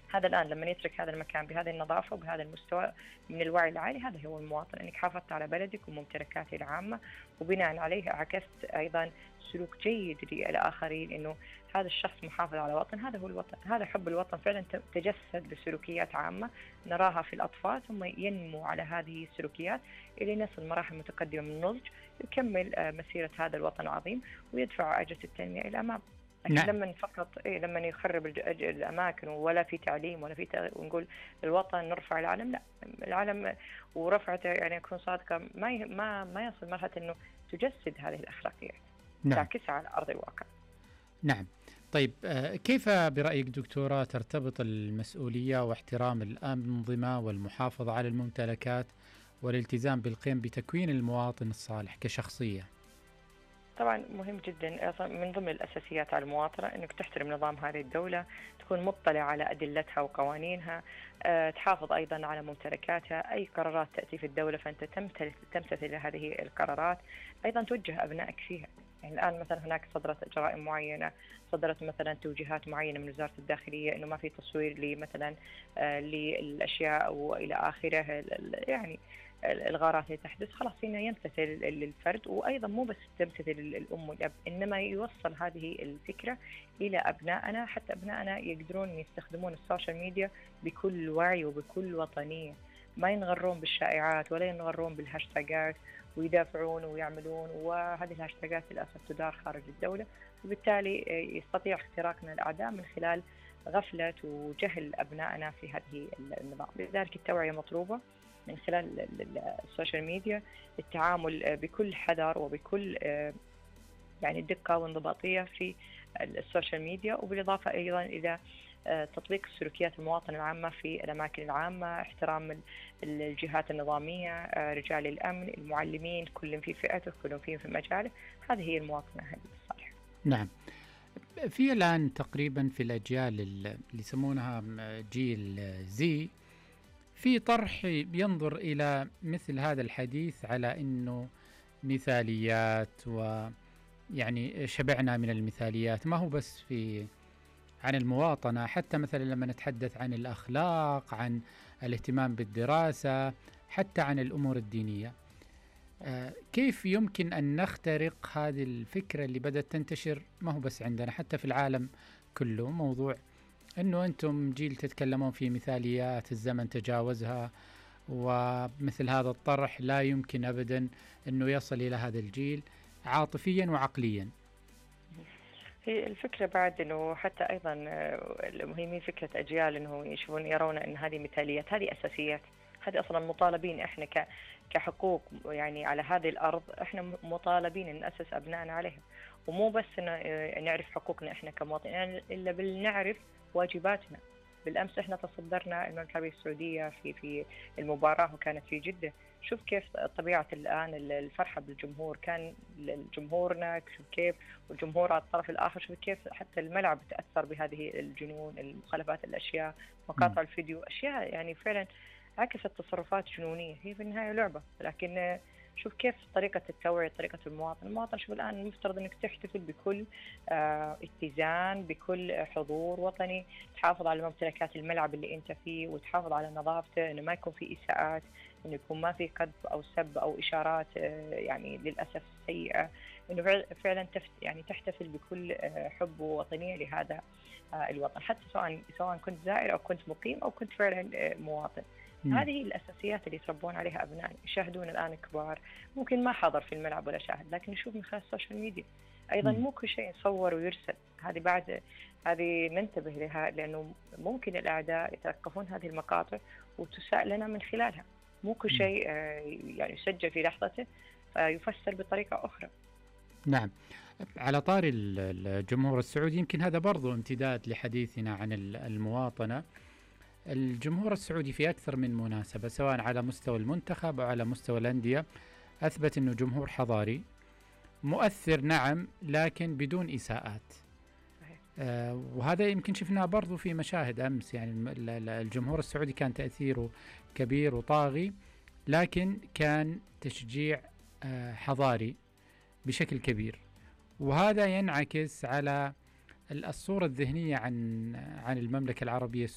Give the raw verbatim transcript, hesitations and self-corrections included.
هذا الآن لما يترك هذا المكان بهذه النظافة وبهذا المستوى من الوعي العالي، هذا هو المواطن، أنك حافظت على بلدك وممتلكاته العامة، وبناء عليه عكست أيضا سلوك جيد للآخرين، إنه هذا الشخص محافظ على وطن، هذا هو الوطن. هذا حب الوطن فعلا تجسد بسلوكيات عامة نراها في الأطفال، ثم ينمو على هذه السلوكيات إلى نصل مراحل متقدمة من النضج، يكمل مسيرة هذا الوطن العظيم ويدفع عجلة التنمية إلى الأمام. لكن نعم. لما فقط إيه لما يخرب الأماكن ولا في تعليم ولا في ونقول الوطن نرفع العالم، لا، العالم ورفعته يعني أكون صادقة ما ي... ما ما يصل مرحلة إنه تجسد هذه الأخلاقيات، نعم. تعكسها على أرض الواقع. نعم. طيب كيف برأيك دكتورة ترتبط المسؤولية واحترام الأنظمة والمحافظة على الممتلكات والالتزام بالقيم بتكوين المواطن الصالح كشخصية؟ طبعا مهم جدا من ضمن الأساسيات على المواطنة أنك تحترم نظام هذه الدولة، تكون مطلع على أدلتها وقوانينها، أه، تحافظ أيضا على ممتلكاتها، أي قرارات تأتي في الدولة فأنت تمتثل هذه القرارات، أيضا توجه أبنائك فيها. يعني الآن مثلا هناك صدرت جرائم معينة، صدرت مثلا توجيهات معينة من وزارة الداخلية إنه ما في تصوير لمثلا آه للأشياء وإلى آخره، يعني الغارات اللي تحدث، خلاص هنا يمتثل للفرد، وأيضا مو بس تمتثل الأم والأب، إنما يوصل هذه الفكرة إلى أبنائنا، حتى أبنائنا يقدرون يستخدمون السوشيال ميديا بكل وعي وبكل وطنية، ما ينغرون بالشائعات ولا ينغرون بالهاشتاجات ويدافعون ويعملون، وهذه الهاشتاجات للأسف تدار خارج الدولة، وبالتالي يستطيع اختراقنا الأعداء من خلال غفلة وجهل أبنائنا في هذه النظام. لذلك التوعية مطلوبة من خلال السوشيال ميديا، التعامل بكل حذر وبكل يعني دقة وانضباطية في السوشيال ميديا، وبالإضافة أيضا إلى تطبيق سلوكيات المواطن العامة في الأماكن العامة، احترام الجهات النظامية، رجال الأمن، المعلمين، كل في فئته، كل في في مجاله، هذه هي المواطنة هذه الصالحة. نعم. في الآن تقريبا في الأجيال اللي يسمونها جيل زي، في طرح ينظر إلى مثل هذا الحديث على أنه مثاليات، ويعني شبعنا من المثاليات، ما هو بس في عن المواطنة، حتى مثلا لما نتحدث عن الأخلاق، عن الاهتمام بالدراسة، حتى عن الأمور الدينية. آه كيف يمكن أن نخترق هذه الفكرة اللي بدأت تنتشر، ما هو بس عندنا حتى في العالم كله، موضوع أنه أنتم جيل تتكلمون في مثاليات الزمن تجاوزها، ومثل هذا الطرح لا يمكن أبدا أنه يصل إلى هذا الجيل عاطفيا وعقليا. هي الفكرة بعد أنه حتى أيضا المهمين فكرة أجيال أنه يشوفون يرون أن هذه مثاليات، هذه أساسيات، هذه أصلا مطالبين إحنا ك كحقوق يعني على هذه الأرض، إحنا مطالبين أن نأسس أبنائنا عليها، ومو بس إن نعرف حقوقنا إحنا كمواطنين يعني إلا بنعرف واجباتنا. بالأمس إحنا تصدرنا المملكة العربية السعودية في في المباراة وكانت في جدة، شوف كيف طبيعة الآن الفرحة بالجمهور، كان جمهورنا شوف كيف، والجمهور على الطرف الآخر شوف كيف حتى الملعب تأثر بهذه الجنون، المخالفات، الأشياء، مقاطع الفيديو، أشياء يعني فعلا عكست تصرفات جنونية، هي في النهاية لعبة. لكن شوف كيف طريقة التوعية، طريقة المواطن، المواطن شوف الآن المفترض أنك تحتفل بكل آه اتزان، بكل حضور وطني، تحافظ على ممتلكات الملعب اللي أنت فيه، وتحافظ على نظافته، إنه ما يكون في إساءات، إنه يكون ما في قذف أو سب أو إشارات آه يعني للأسف سيئة، إنه فعلا تفت يعني تحتفل بكل آه حب ووطنية لهذا آه الوطن، حتى سواء سواء كنت زائر أو كنت مقيم أو كنت فعلا آه مواطن. مم. هذه الأساسيات اللي يتربون عليها أبنائنا، يشاهدون الآن كبار ممكن ما حضر في الملعب ولا شاهد، لكن يشوف من خلال السوشيال ميديا أيضا. مم. مو كل شيء يصور ويرسل، هذه بعد هذه ننتبه لها، لأنه ممكن الأعداء يتلقفون هذه المقاطع وتساء لنا من خلالها، مو كل شيء يعني يسجل في لحظته فيفسر بطريقة أخرى. نعم. على طاري الجمهور السعودي، يمكن هذا برضو امتداد لحديثنا عن المواطنة. الجمهور السعودي في أكثر من مناسبة سواء على مستوى المنتخب أو على مستوى الأندية أثبت أنه جمهور حضاري مؤثر، نعم، لكن بدون إساءات. آه وهذا يمكن شفناه برضو في مشاهد أمس، يعني الجمهور السعودي كان تأثيره كبير وطاغي، لكن كان تشجيع آه حضاري بشكل كبير، وهذا ينعكس على الصورة الذهنية عن عن المملكة العربية